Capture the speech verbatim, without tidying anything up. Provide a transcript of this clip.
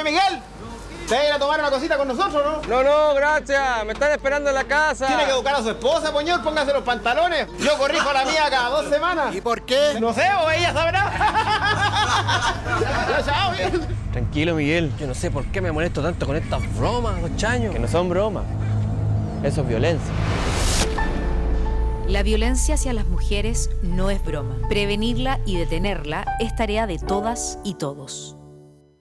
Miguel, ¿te vas a ir a tomar una cosita con nosotros, no? No, no, gracias. Me están esperando en la casa. Tiene que educar a su esposa, poñol. Póngase los pantalones. Yo corrijo a la mía cada dos semanas. ¿Y por qué? No sé, o ella sabrá. Ya, chao, Miguel. Tranquilo, Miguel. Yo no sé por qué me molesto tanto con estas bromas, los chaños. Que no son bromas. Eso es violencia. La violencia hacia las mujeres no es broma. Prevenirla y detenerla es tarea de todas y todos.